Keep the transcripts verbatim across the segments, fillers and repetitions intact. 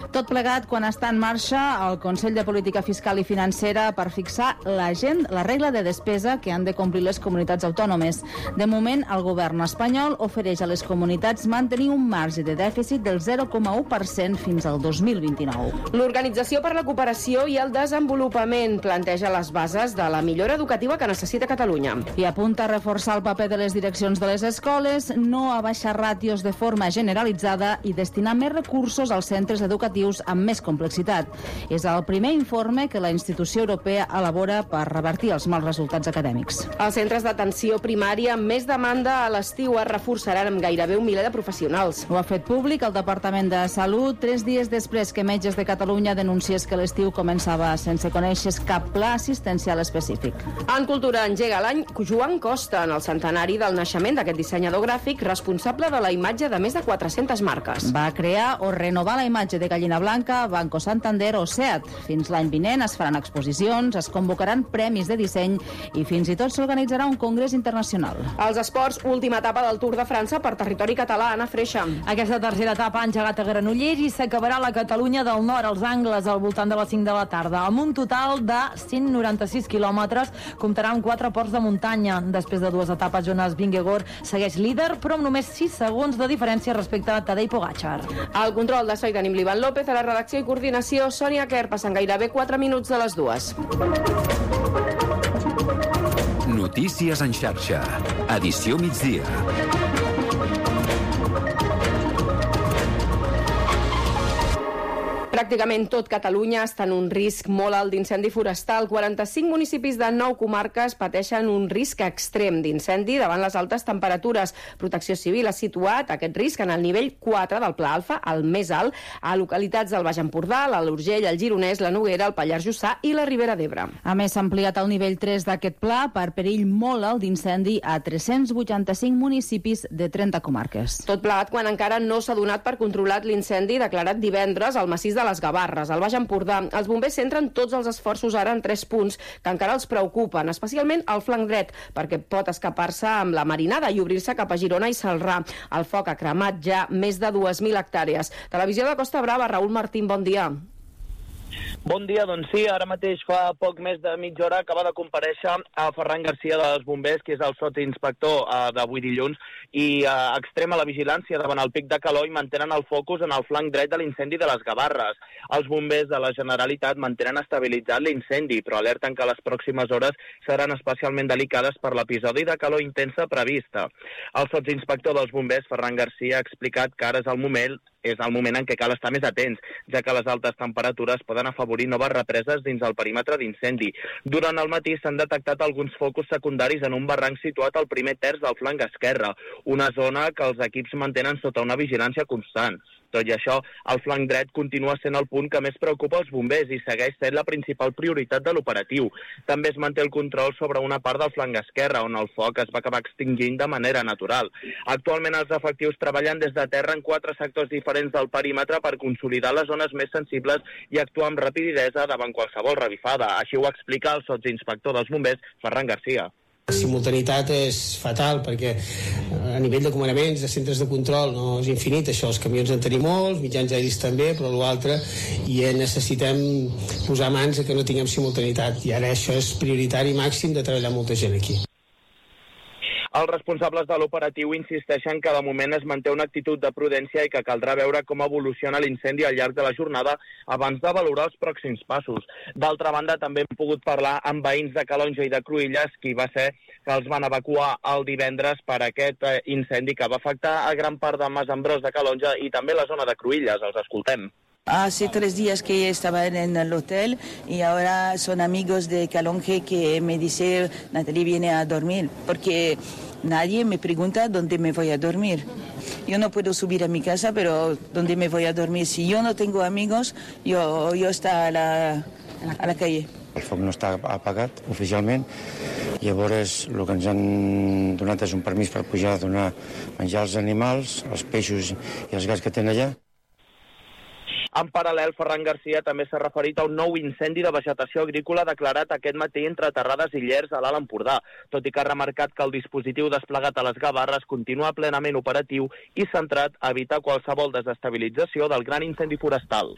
Tot plegat quan està en marxa el Consell de Política Fiscal i Financera per fixar l'agent, la regla de despesa que han de complir les comunitats autònomes. De moment, el govern espanyol ofereix a les comunitats mantenir un marge de dèficit del zero coma u per cent fins al dos mil vint-i-nou. L'Organització per la Cooperació i el Desenvolupament planteja les bases de la millora educativa que necessita Catalunya. I apunta a reforçar el paper de les direccions de les escoles, no a baixar ràtios de forma generalitzada i destinar més recursos als centres educatius amb més complexitat. És el primer informe que la institució europea elabora per revertir els mals resultats acadèmics. Els centres d'atenció primària amb més demanda a l'estiu es reforçaran amb gairebé un miler de professionals. Ho ha fet públic el Departament de Salut tres dies després que Metges de Catalunya denunciés que l'estiu començava sense conèixer cap pla assistencial específic. En cultura engega l'any Joan Costa en el centenari del naixement d'aquest dissenyador gràfic responsable de la imatge de més de quatre-centes marques. Va crear o renovar la imatge de Gallina Blanca, Banco Santander o SEAT. Fins l'any vinent es faran exposicions, es convocaran premis de disseny i fins i tot s'organitzarà un congrés internacional. Els esports, última etapa del Tour de França per territori català, Anna Freixa. Aquesta tercera etapa ha engegat a Granollers i s'acabarà a la Catalunya del Nord, als Angles, al voltant de les cinc de la tarda, amb un total de cent noranta-sis quilòmetres. Comptarà amb quatre ports de muntanya. Després de dues etapes, Jonas Vingegaard segueix líder, però amb només sis segons de diferència respecte a Tadej Pogačar. Al control d'espai tenim l'Ivan López, a la redacció i coordinació Sònia Quer, passant gairebé quatre minuts de les dues. Notícies en xarxa. Edició migdia. Pràcticament tot Catalunya està en un risc molt alt d'incendi forestal. quaranta-cinc municipis de nou comarques pateixen un risc extrem d'incendi davant les altes temperatures. Protecció Civil ha situat aquest risc en el nivell quatre del Pla Alfa, el més alt, a localitats del Baix Empordà, l'Alt Urgell, el Gironès, la Noguera, el Pallars Jussà i la Ribera d'Ebre. A més, s'ha ampliat el nivell tres d'aquest pla per perill molt alt d'incendi a tres-cents vuitanta-cinc municipis de trenta comarques. Tot plegat quan encara no s'ha donat per controlat l'incendi declarat divendres al massís de les Gavarres, al Baix Empordà. Els bombers centren tots els esforços ara en tres punts que encara els preocupen, especialment el flanc dret, perquè pot escapar-se amb la marinada i obrir-se cap a Girona i Celrà. El foc ha cremat ja més de dues mil hectàrees. Televisió de Costa Brava, Raül Martín, bon dia. Bon dia, doncs sí, ara mateix fa poc més de mitja hora acaba de comparèixer a Ferran Garcia dels Bombers, que és el sotsinspector eh, d'avui dilluns, i eh, extrema la vigilància davant el pic de calor i mantenen el focus en el flanc dret de l'incendi de les Gavarres. Els bombers de la Generalitat mantenen estabilitzat l'incendi, però alerten que les pròximes hores seran especialment delicades per l'episodi de calor intensa prevista. El sotsinspector dels Bombers, Ferran Garcia, ha explicat que ara és el moment és el moment en què cal estar més atents, ja que les altes temperatures poden afavorir noves represes dins el perímetre d'incendi. Durant el matí s'han detectat alguns focus secundaris en un barranc situat al primer terç del flanc esquerre, una zona que els equips mantenen sota una vigilància constant. Tot i això, el flanc dret continua sent el punt que més preocupa els bombers i segueix sent la principal prioritat de l'operatiu. També es manté el control sobre una part del flanc esquerre, on el foc es va acabar extingint de manera natural. Actualment els efectius treballen des de terra en quatre sectors diferents del perímetre per consolidar les zones més sensibles i actuar amb rapidesa davant qualsevol revifada. Així ho explica el sotsinspector dels bombers, Ferran Garcia. La simultaneïtat és fatal perquè a nivell de comandaments, de centres de control no és infinit, això, els camions en tenim molts, mitjans aeris també, però l'altre i necessitem posar mans a que no tinguem simultaneïtat i ara això és prioritari màxim de treballar molta gent aquí. Els responsables de l'operatiu insisteixen que de moment es manté una actitud de prudència i que caldrà veure com evoluciona l'incendi al llarg de la jornada abans de valorar els pròxims passos. D'altra banda, també hem pogut parlar amb veïns de Calonge i de Cruïlles, qui va ser que els van evacuar el divendres per aquest incendi que va afectar a gran part de Mas Ambrós de Calonge i també la zona de Cruïlles. Els escoltem. Hace tres días que estaban en el hotel y ahora son amigos de Calonge que me dice, Natalie, viene a dormir, porque nadie me pregunta dónde me voy a dormir. Yo no puedo subir a mi casa, pero ¿dónde me voy a dormir? Si yo no tengo amigos, yo, yo está a la, a la calle. El foc no està apagat oficialment, llavors el que ens han donat és un permís per pujar a donar menjar als animals, els peixos i els gats que tenen allà. En paral·lel, Ferran Garcia també s'ha referit a un nou incendi de vegetació agrícola declarat aquest matí entre Terrades i Llers a l'Alt Empordà, tot i que ha remarcat que el dispositiu desplegat a les Gavarres continua plenament operatiu i centrat a evitar qualsevol desestabilització del gran incendi forestal.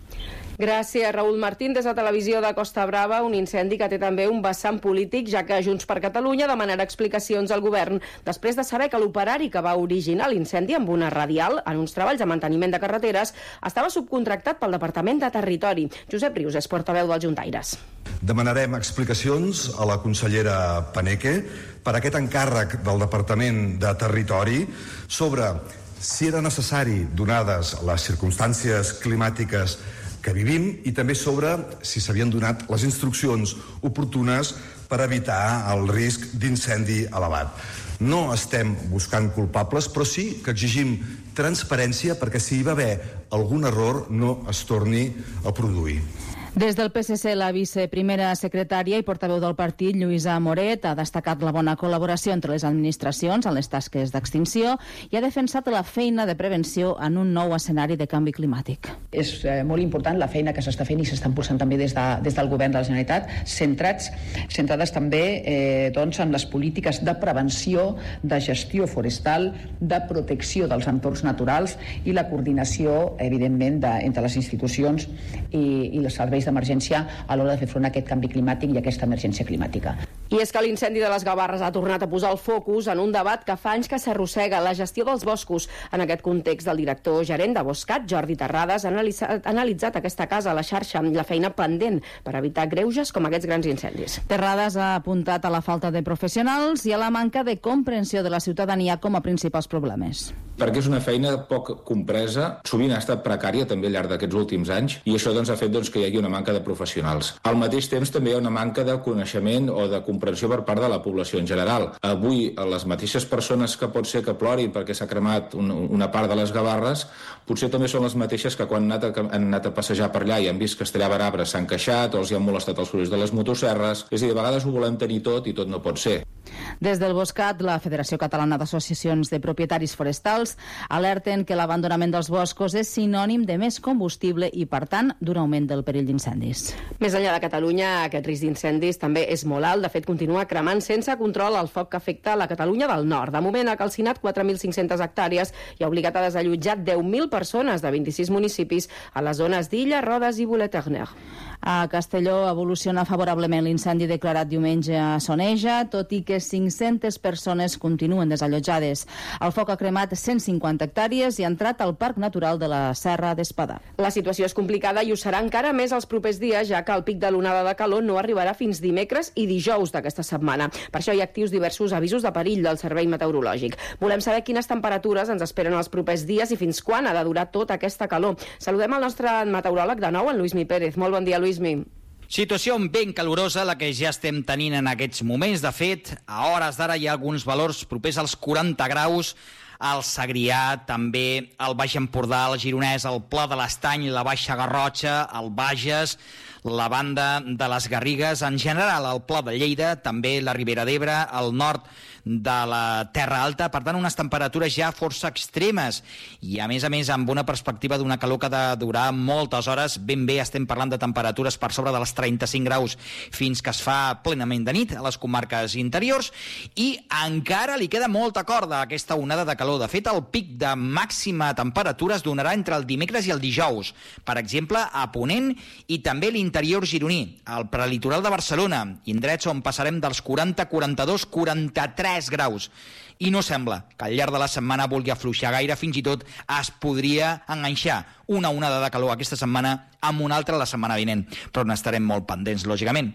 Gràcies, Raül Martín. Des de Televisió de Costa Brava, un incendi que té també un vessant polític, ja que Junts per Catalunya demanarà explicacions al govern després de saber que l'operari que va originar l'incendi amb una radial en uns treballs de manteniment de carreteres estava subcontractat pel Departament de Territori. Josep Rius és portaveu dels juntaires. Demanarem explicacions a la consellera Paneque per aquest encàrrec del Departament de Territori sobre si era necessari, donades les circumstàncies climàtiques que vivim, i també sobre si s'havien donat les instruccions oportunes per evitar el risc d'incendi elevat. No estem buscant culpables, però sí que exigim transparència perquè si hi va haver algun error no es torni a produir. Des del P S C, la viceprimera secretària i portaveu del partit, Lluïsa Moret, ha destacat la bona col·laboració entre les administracions en les tasques d'extinció i ha defensat la feina de prevenció en un nou escenari de canvi climàtic. És eh, molt important la feina que s'està fent i s'està impulsant també des, de, des del govern de la Generalitat, centrats, centrades també eh, doncs, en les polítiques de prevenció, de gestió forestal, de protecció dels entorns naturals i la coordinació, evidentment, de, entre les institucions i, i els serveis d'emergència a l'hora de fer front a aquest canvi climàtic i a aquesta emergència climàtica. I és que l'incendi de les Gavarres ha tornat a posar el focus en un debat que fa anys que s'arrossega, la gestió dels boscos. En aquest context, el director gerent de Boscat, Jordi Terrades, ha analitzat, ha analitzat aquesta casa a la xarxa amb la feina pendent per evitar greuges com aquests grans incendis. Terrades ha apuntat a la falta de professionals i a la manca de comprensió de la ciutadania com a principals problemes. Perquè és una feina poc compresa, sovint ha estat precària també al llarg d'aquests últims anys, i això doncs, ha fet doncs, que hi hagi una manca de professionals. Al mateix temps també hi ha una manca de coneixement o de comprensió per part de la població en general. Avui les mateixes persones que pot ser que plorin perquè s'ha cremat un, una part de les Gavarres, potser també són les mateixes que quan han anat a, han anat a passejar per allà i han vist que es tallaven arbres s'han queixat o els hi han molestat els sorolls de les motosserres. És a dir, a vegades ho volem tenir tot i tot no pot ser. Des del Boscat, la Federació Catalana d'Associacions de Propietaris Forestals alerten que l'abandonament dels boscos és sinònim de més combustible i, per tant, d'un augment del perill d'incendis. Més enllà de Catalunya, aquest risc d'incendis també és molt alt. De fet, continua cremant sense control el foc que afecta la Catalunya del Nord. De moment ha calcinat quatre mil cinc-centes hectàrees i ha obligat a desallotjar deu mil persones de vint-i-sis municipis a les zones d'Illa, Rodes i Bolet-Egner. A Castelló evoluciona favorablement l'incendi declarat diumenge a Soneja, tot i que cinc-centes persones continuen desallotjades. El foc ha cremat cent cinquanta hectàrees i ha entrat al Parc Natural de la Serra d'Espadà. La situació és complicada i ho serà encara més els propers dies, ja que el pic de l'onada de calor no arribarà fins dimecres i dijous d'aquesta setmana. Per això hi ha actius diversos avisos de perill del Servei Meteorològic. Volem saber quines temperatures ens esperen els propers dies i fins quan ha de durar tota aquesta calor. Saludem el nostre meteoròleg de nou, en Lluís Mi Pérez. Molt bon dia, Lluís Mi. Situació ben calorosa la que ja estem tenint en aquests moments. De fet, a hores d'ara hi ha alguns valors propers als quaranta graus al Segrià, també al Baix Empordà, al Gironès, al Pla de l'Estany, la Baixa Garrotxa, al Bages, la banda de les Garrigues, en general al Pla de Lleida, també la Ribera d'Ebre, al nord de la Terra Alta. Per tant, unes temperatures ja força extremes i, a més a més, amb una perspectiva d'una calor que ha de durar moltes hores. Ben bé estem parlant de temperatures per sobre dels trenta-cinc graus fins que es fa plenament de nit a les comarques interiors, i encara li queda molta corda a aquesta onada de calor. De fet, el pic de màxima temperatura es donarà entre el dimecres i el dijous, per exemple, a Ponent i també l'interior gironí, al prelitoral de Barcelona, indrets on passarem dels quaranta, quaranta-dos, quaranta-tres graus. I no sembla que al llarg de la setmana vulgui afluixar gaire, fins i tot es podria enganxar una onada de calor aquesta setmana amb una altra la setmana vinent, però n'estarem molt pendents, lògicament.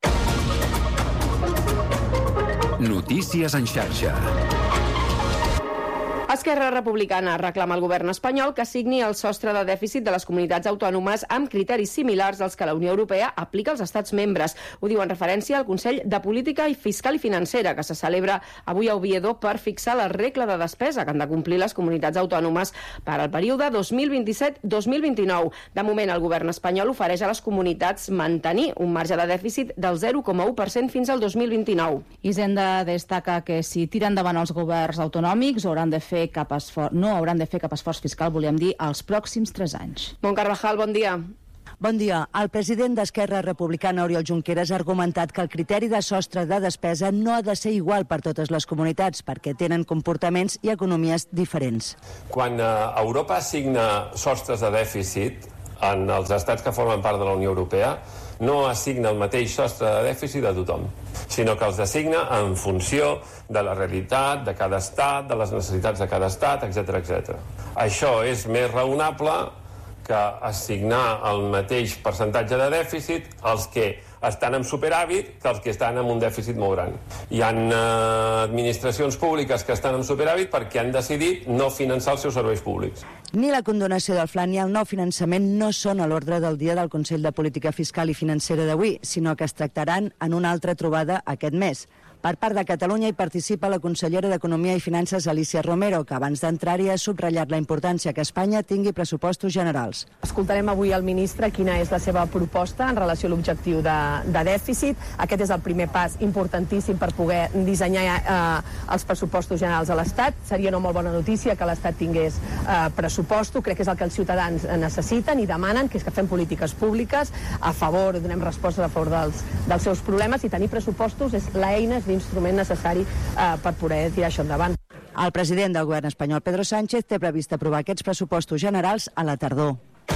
Notícies en xarxa. Esquerra Republicana reclama al govern espanyol que signi el sostre de dèficit de les comunitats autònomes amb criteris similars als que la Unió Europea aplica als estats membres. Ho diu en referència al Consell de Política Fiscal i Financera, que se celebra avui a Oviedo per fixar la regla de despesa que han de complir les comunitats autònomes per al període dos mil vint-i-set dos mil vint-i-nou. De moment, el govern espanyol ofereix a les comunitats mantenir un marge de dèficit del zero coma u per cent fins al dos mil vint-i-nou. Hisenda destaca que si tiren endavant els governs autonòmics hauran de fer cap esforç, no hauran de fer cap esforç fiscal, volíem dir, els pròxims tres anys. Bon Carvajal, bon dia. Bon dia. El president d'Esquerra Republicana, Oriol Junqueras, ha argumentat que el criteri de sostre de despesa no ha de ser igual per totes les comunitats, perquè tenen comportaments i economies diferents. Quan eh, Europa assigna sostres de dèficit, en els estats que formen part de la Unió Europea no assigna el mateix sostre de dèficit a tothom, sinó que els assigna en funció de la realitat de cada estat, de les necessitats de cada estat, etcètera, etcètera. Això és més raonable que assignar el mateix percentatge de dèficit als que estan en superàvit que els que estan en un dèficit molt gran. Hi ha eh, administracions públiques que estan en superàvit perquè han decidit no finançar els seus serveis públics. Ni la condonació del Fla ni el nou finançament no són a l'ordre del dia del Consell de Política Fiscal i Financera d'avui, sinó que es tractaran en una altra trobada aquest mes. Per part de Catalunya hi participa la consellera d'Economia i Finances, Alicia Romero, que abans d'entrar-hi ha subratllat la importància que Espanya tingui pressupostos generals. Escoltarem avui al ministre quina és la seva proposta en relació a l'objectiu de, de dèficit. Aquest és el primer pas importantíssim per poder dissenyar eh, els pressupostos generals a l'Estat. Seria una molt bona notícia que l'Estat tingués eh, pressuposto. Crec que és el que els ciutadans necessiten i demanen, que és que fem polítiques públiques a favor, donem respostes a favor dels, dels seus problemes, i tenir pressupostos és l'eina, l'instrument necessari eh, per poder tirar això endavant. El president del govern espanyol, Pedro Sánchez, té previst aprovar aquests pressupostos generals a la tardor.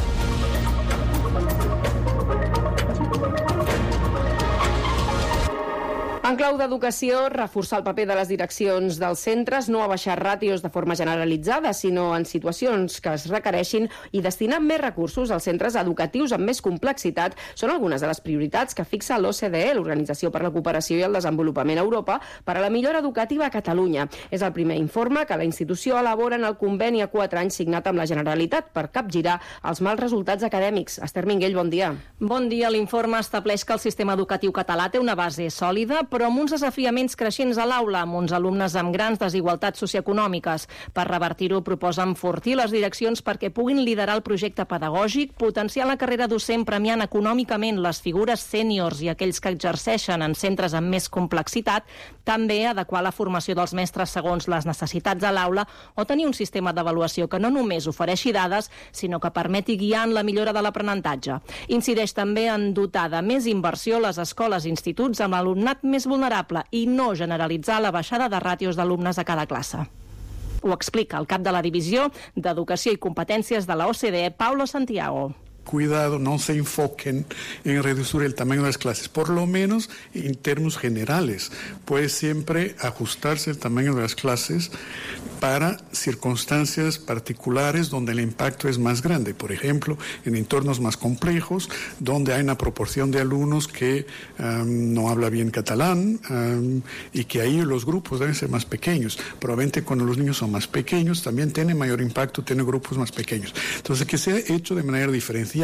En clau d'educació, reforçar el paper de les direccions dels centres, no abaixar ràtios de forma generalitzada, sinó en situacions que es requereixin, i destinar més recursos als centres educatius amb més complexitat són algunes de les prioritats que fixa l'O C D E, l'Organització per la Cooperació i el Desenvolupament a Europa, per a la millora educativa a Catalunya. És el primer informe que la institució elabora en el conveni a quatre anys signat amb la Generalitat per capgirar els mals resultats acadèmics. Esther Minguell, bon dia. Bon dia. L'informe estableix que el sistema educatiu català té una base sòlida, però amb uns desafiaments creixents a l'aula, amb uns alumnes amb grans desigualtats socioeconòmiques. Per revertir-ho, proposa enfortir les direccions perquè puguin liderar el projecte pedagògic, potenciar la carrera docent premiant econòmicament les figures sèniors i aquells que exerceixen en centres amb més complexitat, també adequar la formació dels mestres segons les necessitats de l'aula o tenir un sistema d'avaluació que no només ofereixi dades, sinó que permeti guiar en la millora de l'aprenentatge. Incideix també en dotar de més inversió les escoles i instituts amb l'alumnat més vulnerable i no generalitzar la baixada de ràtios d'alumnes a cada classe. Ho explica el cap de la Divisió d'Educació i Competències de la O C D E, Paulo Santiago. Cuidado, no se enfoquen en reducir el tamaño de las clases, por lo menos en términos generales. Puede siempre ajustarse el tamaño de las clases para circunstancias particulares donde el impacto es más grande. Por ejemplo, en entornos más complejos, donde hay una proporción de alumnos que um, no habla bien catalán um, y que ahí los grupos deben ser más pequeños. Probablemente cuando los niños son más pequeños también tiene mayor impacto tener grupos más pequeños. Entonces, que sea hecho de manera diferenciada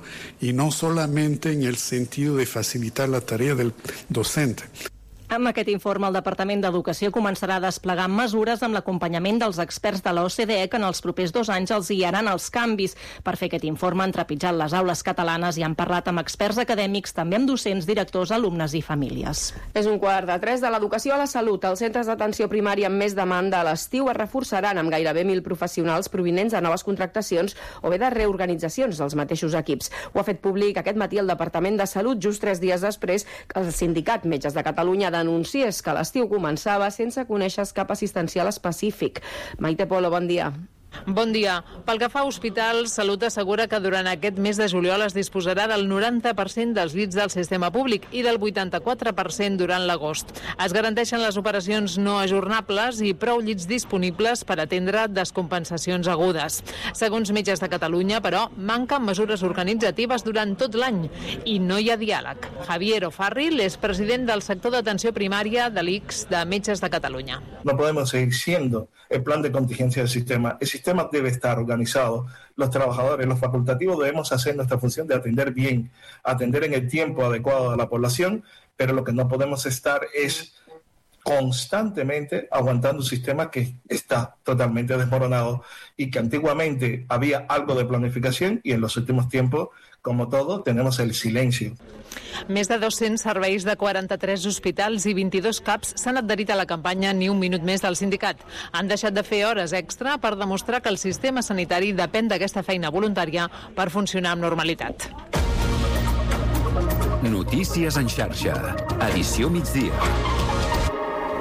y no solamente en el sentido de facilitar la tarea del docente. Amb aquest informe, el Departament d'Educació començarà a desplegar mesures amb l'acompanyament dels experts de l'O C D E que en els propers dos anys els guiaran els canvis. Per fer aquest informe han trepitjat les aules catalanes i han parlat amb experts acadèmics, també amb docents, directors, alumnes i famílies. És un quart de tres de l'educació a la salut. Els centres d'atenció primària amb més demanda a l'estiu es reforçaran amb gairebé mil professionals provinents de noves contractacions o bé de reorganitzacions dels mateixos equips. Ho ha fet públic aquest matí el Departament de Salut, just tres dies després que el sindicat Metges de Catalunya denunciés que l'estiu començava sense conèixer cap assistencial específic. Maite Polo, bon dia. Bon dia. Pel que fa a hospitals, Salut assegura que durant aquest mes de juliol es disposarà del noranta per cent dels llits del sistema públic i del vuitanta-quatre per cent durant l'agost. Es garanteixen les operacions no ajornables i prou llits disponibles per atendre descompensacions agudes. Segons Metges de Catalunya, però, manquen mesures organitzatives durant tot l'any i no hi ha diàleg. Javier O'Farrill és president del sector d'atenció primària de l'I C S de Metges de Catalunya. No podemos seguir siendo el plan de contingencia del sistema. El sistema debe estar organizado. Los trabajadores, los facultativos debemos hacer nuestra función de atender bien, atender en el tiempo adecuado a la población, pero lo que no podemos estar es constantemente aguantando un sistema que está totalmente desmoronado y que antiguamente había algo de planificación y en los últimos tiempos, como todo, tenemos el silencio. Més de dos-cents serveis de quaranta-tres hospitals i vint-i-dos C A Ps s'han adherit a la campanya Ni un minut més del sindicat. Han deixat de fer hores extra per demostrar que el sistema sanitari depèn d'aquesta feina voluntària per funcionar amb normalitat. Notícies en xarxa. Edició migdia.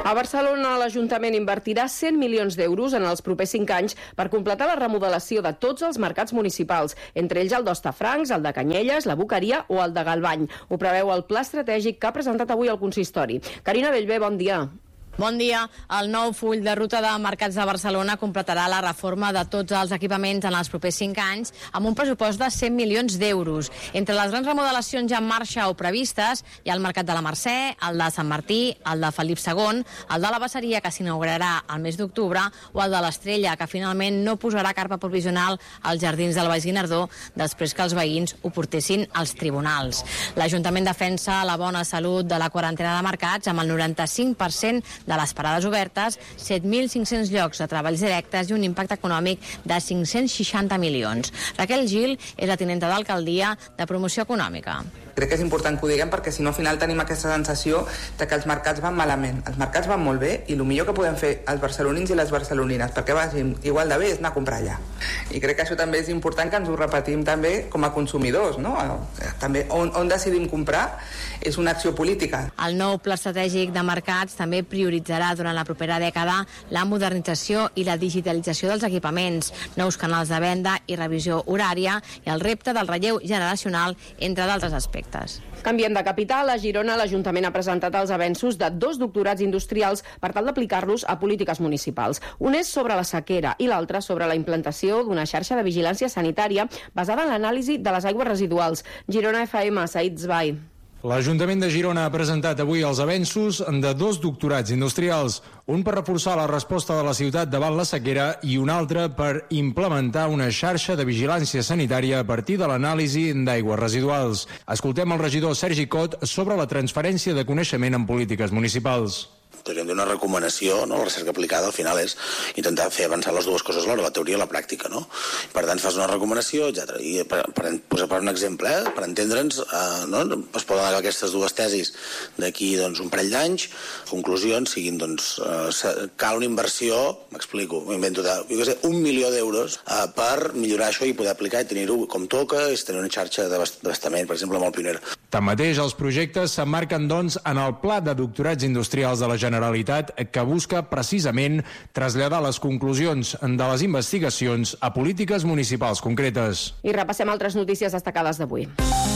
A Barcelona, l'Ajuntament invertirà cent milions d'euros en els propers cinc anys per completar la remodelació de tots els mercats municipals, entre ells el d'Hostafrancs, el de Canyelles, la Boqueria o el de Galvany. Ho preveu el pla estratègic que ha presentat avui el consistori. Carina Bellver, bon dia. Bon dia. El nou full de ruta de mercats de Barcelona completarà la reforma de tots els equipaments en els propers cinc anys amb un pressupost de cent milions d'euros. Entre les grans remodelacions ja en marxa o previstes hi ha el Mercat de la Mercè, el de Sant Martí, el de Felip segon, el de la Basseria, que s'inaugurarà al mes d'octubre, o el de l'Estrella, que finalment no posarà carpa provisional als jardins del Baix Guinardó després que els veïns ho portessin als tribunals. L'Ajuntament defensa la bona salut de la quarantena de mercats amb el noranta-cinc per cent de les parades obertes, set mil cinc-cents llocs de treballs directes i un impacte econòmic de cinc-cents seixanta milions. Raquel Gil és la tinenta d'alcaldia de Promoció Econòmica. Crec que és important que ho diguem perquè si no al final tenim aquesta sensació de que els mercats van malament. Els mercats van molt bé i el millor que podem fer els barcelonins i les barcelonines perquè vagin igual de bé és anar a comprar allà. I crec que això també és important que ens ho repetim també com a consumidors, no? També on, on decidim comprar és una acció política. El nou pla estratègic de mercats també prioritzarà durant la propera dècada la modernització i la digitalització dels equipaments, nous canals de venda i revisió horària i el repte del relleu generacional, entre d'altres aspectes. Canviem de capital. A Girona, l'Ajuntament ha presentat els avenços de dos doctorats industrials per tal d'aplicar-los a polítiques municipals. Un és sobre la sequera i l'altre sobre la implantació d'una xarxa de vigilància sanitària basada en l'anàlisi de les aigües residuals. Girona F M, Said Zbai. L'Ajuntament de Girona ha presentat avui els avenços de dos doctorats industrials, un per reforçar la resposta de la ciutat davant la sequera i un altre per implementar una xarxa de vigilància sanitària a partir de l'anàlisi d'aigües residuals. Escoltem el regidor Sergi Cot sobre la transferència de coneixement en polítiques municipals. Podríem dir una recomanació, no? La recerca aplicada al final és intentar fer avançar les dues coses alhora, la teoria i la pràctica, no? Per tant, fas una recomanació, etcètera. I per, per posar per un exemple, eh? Per entendre'ns, eh, no? Es poden agafar aquestes dues tesis d'aquí doncs, un parell d'anys, conclusions siguin, doncs, eh, cal una inversió, m'explico, m'invento de, jo què sé, un milió d'euros eh, per millorar això i poder aplicar i tenir-ho com toca, és tenir una xarxa d'abastament, per exemple, molt pionera. Tanmateix, els projectes s'emmarquen, doncs, en el Pla de Doctorats Industrials de la Generalitat que busca, precisament, traslladar les conclusions de les investigacions a polítiques municipals concretes. I repassem altres notícies destacades d'avui.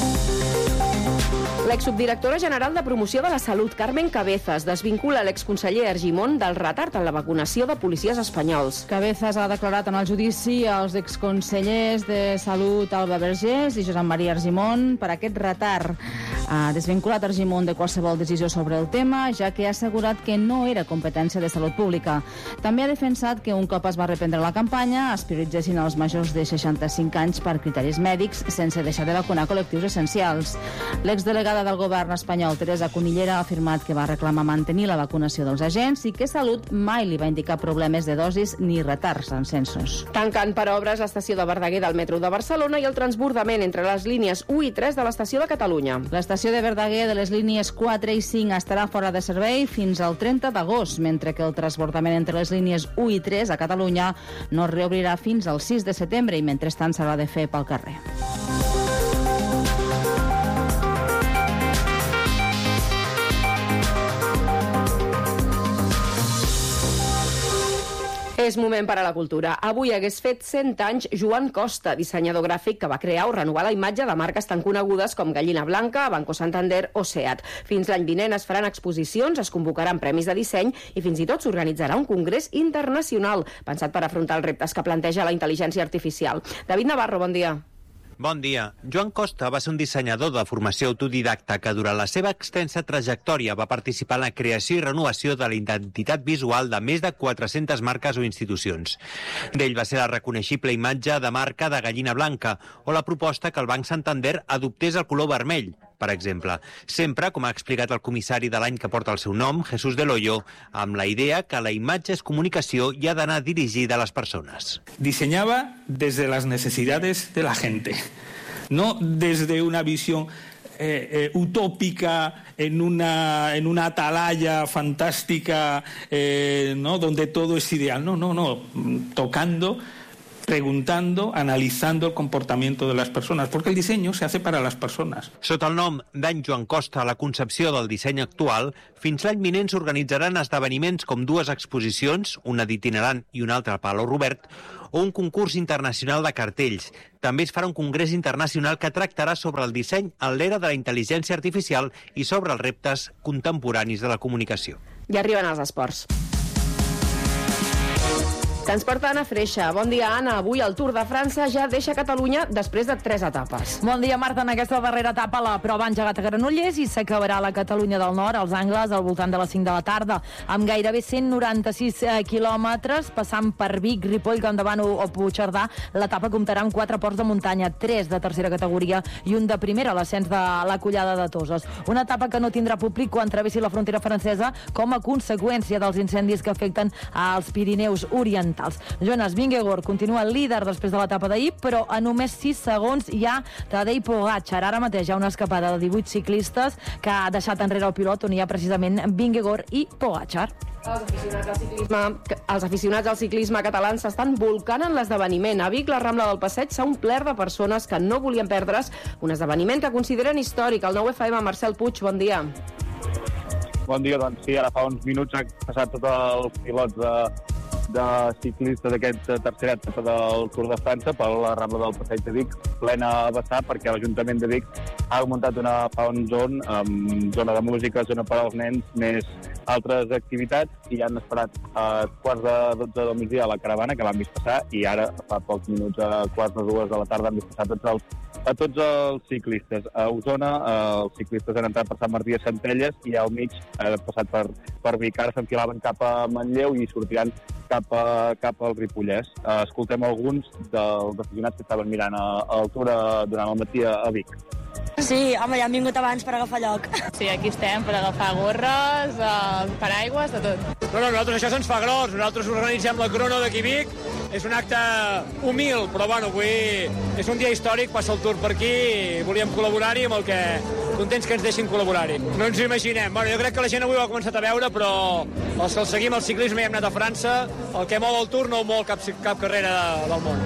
L'exsubdirectora general de Promoció de la Salut, Carmen Cabezas, desvincula l'exconseller Argimon del retard en la vacunació de policies espanyols. Cabezas ha declarat en el judici als exconsellers de Salut Alba Vergés i Josep Maria Argimon per aquest retard. Ha desvinculat Argimon de qualsevol decisió sobre el tema, ja que ha assegurat que no era competència de Salut Pública. També ha defensat que un cop es va reprendre la campanya es prioritzessin els majors de seixanta-cinc anys per criteris mèdics sense deixar de vacunar col·lectius essencials. L'exdelegada del govern espanyol, Teresa Cunillera, ha afirmat que va reclamar mantenir la vacunació dels agents i que Salut mai li va indicar problemes de dosis ni retards en censos. Tancant per obres l'estació de Verdaguer del metro de Barcelona i el transbordament entre les línies u i tres de l'estació de Catalunya. L'estació de Verdaguer de les línies quatre i cinc estarà fora de servei fins al trenta d'agost, mentre que el transbordament entre les línies u i tres a Catalunya no reobrirà fins al sis de setembre i mentrestant s'haurà de fer pel carrer. És moment per a la cultura. Avui hagués fet cent anys Joan Costa, dissenyador gràfic que va crear o renovar la imatge de marques tan conegudes com Gallina Blanca, Banco Santander o SEAT. Fins l'any vinent es faran exposicions, es convocaran premis de disseny i fins i tot s'organitzarà un congrés internacional pensat per afrontar els reptes que planteja la intel·ligència artificial. David Navarro, bon dia. Bon dia. Joan Costa va ser un dissenyador de formació autodidacta que durant la seva extensa trajectòria va participar en la creació i renovació de la identitat visual de més de quatre-centes marques o institucions. D'ell va ser la reconeixible imatge de marca de Gallina Blanca o la proposta que el Banc Santander adoptés el color vermell, per exemple. Sempre, com ha explicat el comissari de l'any que porta el seu nom, Jesús Del Hoyo, amb la idea que la imatge és comunicació i ha d'anar dirigida a les persones. Diseñaba desde las necesidades de la gente, no desde una visión eh, eh, utópica en una, en una atalaya fantástica, eh, ¿no? Donde todo es ideal. No, no, no. Tocando preguntando, analizando el comportamiento de las personas, porque el diseño se hace para las personas. Sota el nom d'en Joan Costa, la concepció del disseny actual, fins l'any vinent s'organitzaran esdeveniments com dues exposicions, una d'itinerant i una altra a Palau Robert, o un concurs internacional de cartells. També es farà un congrés internacional que tractarà sobre el disseny en l'era de la intel·ligència artificial i sobre els reptes contemporanis de la comunicació. I arriben els esports. Transporta Anna Freixa. Bon dia, Anna. Avui el Tour de França ja deixa Catalunya després de tres etapes. Bon dia, Marta. En aquesta darrera etapa la prova ha engegat a Granollers i s'acabarà a la Catalunya del Nord, als Angles, al voltant de les cinc de la tarda, amb gairebé cent noranta-sis quilòmetres, passant per Vic, Ripoll, Campdevànol o Puigcerdà. L'etapa comptarà amb quatre ports de muntanya, tres de tercera categoria i un de primera, l'ascens de la Collada de Toses. Una etapa que no tindrà públic quan travessi la frontera francesa com a conseqüència dels incendis que afecten als Pirineus Orientals. Jonas Vingegaard continua líder després de l'etapa d'ahir, però a només sis segons hi ha Tadej Pogačar. Ara mateix hi ha una escapada de divuit ciclistes que ha deixat enrere el pilot, on hi ha precisament Vingegaard i Pogačar. Els aficionats al ciclisme, els aficionats al ciclisme catalans s'estan volcant en l'esdeveniment. A Vic, la Rambla del Passeig s'ha omplert de persones que no volien perdre's un esdeveniment que consideren històric. El nou F M, Marcel Puig, bon dia. Bon dia, doncs sí, ara fa uns minuts ha passat tots els pilots de de ciclistes d'aquesta tercera etapa del Tour de França per la Rambla del Passeig de Vic, plena a vessar, perquè l'Ajuntament de Vic ha muntat una Fun Zone amb zona de música, zona per als nens, més altres activitats, i han esperat a quarts de dotze del migdia a la caravana, que l'han vist passar, i ara, fa pocs minuts, a quarts de dues de la tarda, han vist passar tots els, a tots els ciclistes. A Osona, els ciclistes han entrat per Sant Martí de Centelles, i al mig han passat per, per Vic. Ara s'enfilaven cap a Manlleu i sortiran cap, a, cap al Ripollès. Uh, escoltem alguns dels aficionats que estaven mirant el Tour durant el matí a, a Vic. Sí, home, ja hem vingut abans per agafar lloc. Sí, aquí estem per agafar gorres, eh, paraigües, de tot. No, no, nosaltres això se'ns fa gros. Nosaltres organitzem la crono d'aquí Vic. És un acte humil, però bueno, avui és un dia històric, passa el Tour per aquí, volíem col·laborar-hi amb el que contents que ens deixin col·laborar-hi. No ens ho imaginem. Bueno, jo crec que la gent avui ho ha començat a veure, però els que el seguim el ciclisme i hem anat a França, el que mou el Tour no ho mou cap, cap carrera del món.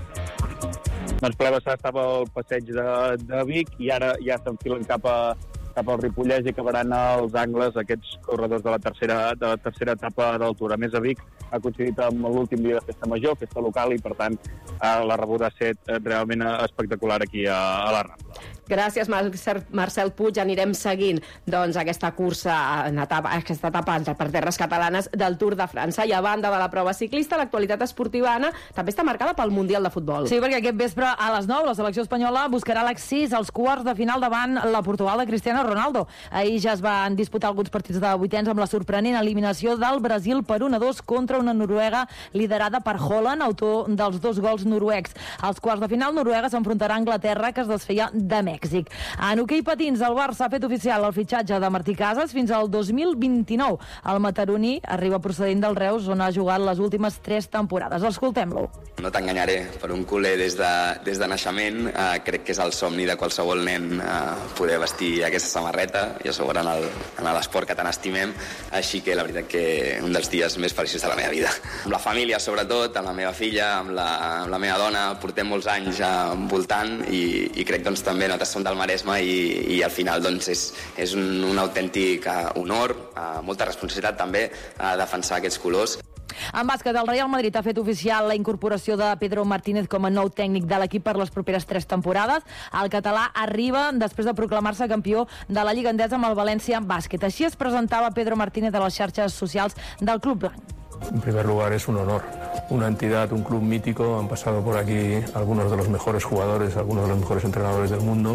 Doncs ple vessar estava al passeig de, de Vic i ara ja s'enfilen cap a cap al Ripollès i acabaran als Angles aquests corredors de la tercera, de la tercera etapa del Tour. A més, a Vic ha coincidit amb l'últim dia de festa major, festa local, i per tant la rebuda ha estat realment espectacular aquí a, a la Rambla. Gràcies, Marcel Puig. Anirem seguint doncs, aquesta cursa, en etapa, aquesta etapa per terres catalanes del Tour de França. I a banda de la prova ciclista, l'actualitat esportiva, Anna, també està marcada pel Mundial de Futbol. Sí, perquè aquest vespre a les nou la selecció espanyola buscarà l'accés als quarts de final davant la Portugal de Cristiano Ronaldo. Ahir ja es van disputar alguns partits de vuitens amb la sorprenent eliminació del Brasil per un a dos contra una Noruega liderada per Haaland, autor dels dos gols noruecs. Als quarts de final, Noruega s'enfrontarà a Anglaterra, que es desfeia de Mèxic. En hoquei patins, el Barça ha fet oficial el fitxatge de Martí Casas fins al dos mil vint-i-nou. El mataroní arriba procedent del Reus, on ha jugat les últimes tres temporades. Escoltem-lo. No t'enganyaré, per un culer des de, des de naixement, eh, crec que és el somni de qualsevol nen eh, poder vestir aquesta samarreta, i a sobre en l'esport que tant estimem, així que la veritat que un dels dies més feliços de la meva vida. Amb la família, sobretot, amb la meva filla, amb la, amb la meva dona, portem molts anys envoltant i, i crec doncs també nosaltres som del Maresme i, i al final doncs és, és un, un autèntic honor, molta responsabilitat també a defensar aquests colors. En bàsquet, el Real Madrid ha fet oficial la incorporació de Pedro Martínez com a nou tècnic de l'equip per les properes tres temporades. El català arriba després de proclamar-se campió de la Lliga Endesa amb el València Bàsquet. Així es presentava Pedro Martínez a les xarxes socials del Club Blanc. En primer lugar, es un honor. Una entidad, un club mítico. Han pasado por aquí algunos de los mejores jugadores, algunos de los mejores entrenadores del mundo.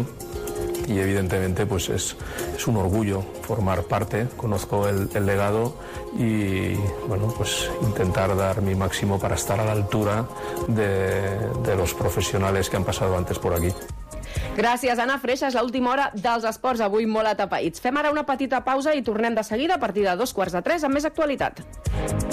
Y evidentemente pues es, es un orgullo formar parte, conozco el, el legado y bueno, pues intentar dar mi máximo para estar a la altura de, de los profesionales que han pasado antes por aquí. Gràcies, Anna Freixa. És l'última hora dels esports, avui molt atapeïts. Fem ara una petita pausa i tornem de seguida a partir de dos quarts de tres amb més actualitat.